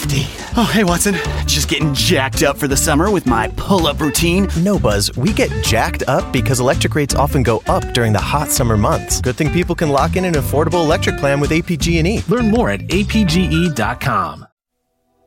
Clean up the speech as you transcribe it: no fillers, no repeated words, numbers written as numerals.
nifty. Oh, hey, Watson. Just getting jacked up for the summer with my pull-up routine. No, Buzz. We get jacked up because electric rates often go up during the hot summer months. Good thing people can lock in an affordable electric plan with APG&E. Learn more at apge.com.